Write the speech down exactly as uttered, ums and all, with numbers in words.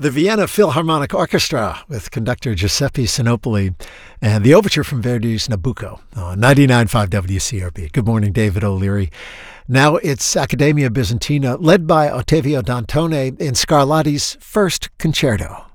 The Vienna Philharmonic Orchestra with conductor Giuseppe Sinopoli and the overture from Verdi's Nabucco on ninety-nine point five W C R B. Good morning, David O'Leary. Now it's Accademia Byzantina, led by Ottavio Dantone in Scarlatti's First Concerto.